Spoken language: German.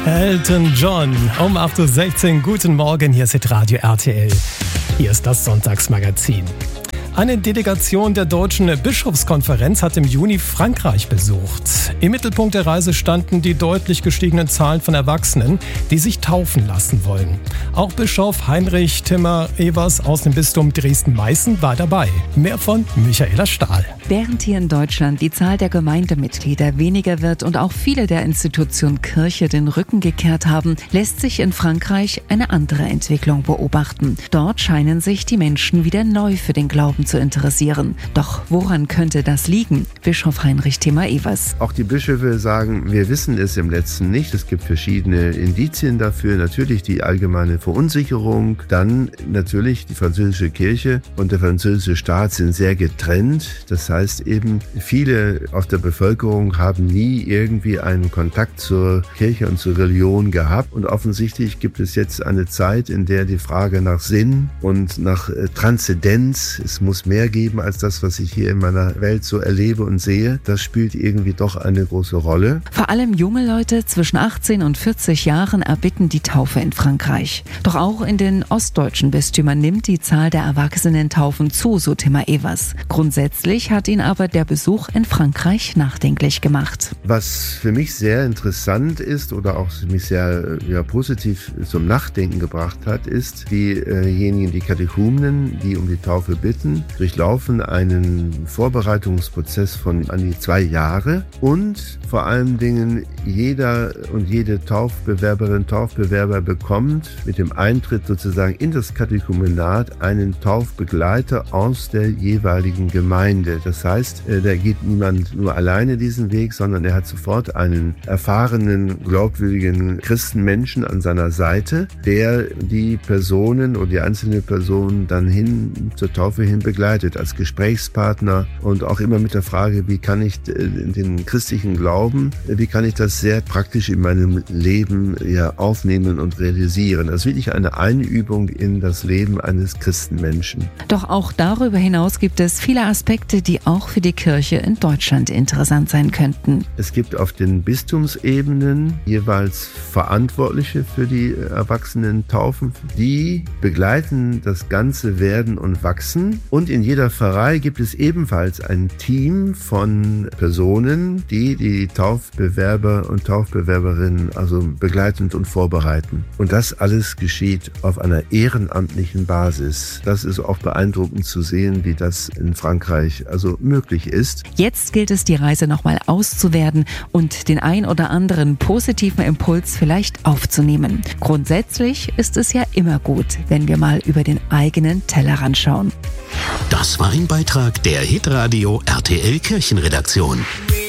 Elton John um 8.16 Uhr. Guten Morgen, hier ist Hitradio RTL. Hier ist das Sonntagsmagazin. Eine Delegation der Deutschen Bischofskonferenz hat im Juni Frankreich besucht. Im Mittelpunkt der Reise standen die deutlich gestiegenen Zahlen von Erwachsenen, die sich taufen lassen wollen. Auch Bischof Heinrich Timmer-Evers aus dem Bistum Dresden-Meißen war dabei. Mehr von Michaela Stahl. Während hier in Deutschland die Zahl der Gemeindemitglieder weniger wird und auch viele der Institution Kirche den Rücken gekehrt haben, lässt sich in Frankreich eine andere Entwicklung beobachten. Dort scheinen sich die Menschen wieder neu für den Glauben zu interessieren. Doch woran könnte das liegen? Bischof Heinrich Timmer-Evers. Auch die Bischöfe sagen, wir wissen es im Letzten nicht. Es gibt verschiedene Indizien dafür. Natürlich die allgemeine Verunsicherung, dann natürlich die französische Kirche und der französische Staat sind sehr getrennt. Das heißt eben, viele aus der Bevölkerung haben nie irgendwie einen Kontakt zur Kirche und zur Religion gehabt. Und offensichtlich gibt es jetzt eine Zeit, in der die Frage nach Sinn und nach Transzendenz, es muss mehr geben als das, was ich hier in meiner Welt so erlebe und sehe, das spielt irgendwie doch eine große Rolle. Vor allem junge Leute zwischen 18 und 40 Jahren erbitten die Taufe in Frankreich. Doch auch in den ostdeutschen Bistümern nimmt die Zahl der Erwachsenentaufen zu, so Timmer-Evers. Grundsätzlich hat ihn aber der Besuch in Frankreich nachdenklich gemacht. Was für mich sehr interessant ist oder auch mich sehr positiv zum Nachdenken gebracht hat, ist, diejenigen, die Katechumenen, die um die Taufe bitten, durchlaufen einen Vorbereitungsprozess von an die 2 Jahre und vor allen Dingen jeder und jede Taufbewerberin, Taufbewerber bekommt mit dem Eintritt sozusagen in das Katechumenat einen Taufbegleiter aus der jeweiligen Gemeinde. Das heißt, da geht niemand nur alleine diesen Weg, sondern er hat sofort einen erfahrenen, glaubwürdigen Christenmenschen an seiner Seite, der die Personen oder die einzelne Person dann hin zur Taufe hin begleitet, als Gesprächspartner und auch immer mit der Frage, wie kann ich den christlichen Glauben, wie kann ich das sehr praktisch in meinem Leben aufnehmen und realisieren. Das ist wirklich eine Einübung in das Leben eines Christenmenschen. Doch auch darüber hinaus gibt es viele Aspekte, die auch für die Kirche in Deutschland interessant sein könnten. Es gibt auf den Bistumsebenen jeweils Verantwortliche für die Erwachsenentaufen. Die begleiten das ganze Werden und Wachsen. Und in jeder Pfarrei gibt es ebenfalls ein Team von Personen, die Taufbewerber und Taufbewerberinnen also begleitend und vorbereiten. Und das alles geschieht auf einer ehrenamtlichen Basis. Das ist auch beeindruckend zu sehen, wie das in Frankreich also möglich ist. Jetzt gilt es, die Reise nochmal auszuwerten und den ein oder anderen positiven Impuls vielleicht aufzunehmen. Grundsätzlich ist es ja immer gut, wenn wir mal über den eigenen Tellerrand schauen. Das war ein Beitrag der Hitradio RTL Kirchenredaktion.